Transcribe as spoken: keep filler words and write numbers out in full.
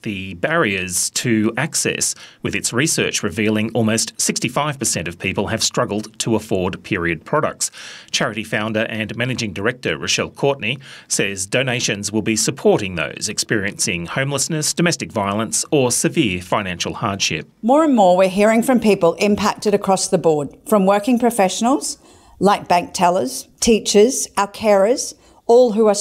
the barriers to access, with its research revealing almost sixty-five percent of people have struggled to afford period products. Charity founder and managing director Rochelle Courtney says donations will be supporting those experiencing homelessness, domestic violence or severe financial hardship. More and more we're hearing from people impacted across the board, from working professionals like bank tellers, teachers, our carers, all who are